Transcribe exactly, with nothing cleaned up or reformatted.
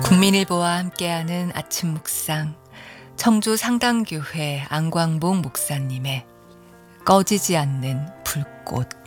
국민일보와 함께하는 아침 묵상, 청주 상당교회 안광봉 목사님의 꺼지지 않는 불꽃.